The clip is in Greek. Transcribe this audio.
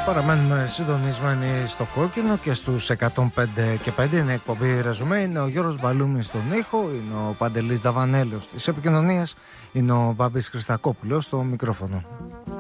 Παραμένουμε συντονισμένοι στο κόκκινο και στους 105,5. Είναι η εκπομπή Ρεζουμέ. Είναι ο Γιώργος Μπαλούμης στον ήχο, είναι ο Παντελής Δαβανέλος της επικοινωνίας, είναι ο Μπάμπης Χριστακόπουλος στο μικρόφωνο.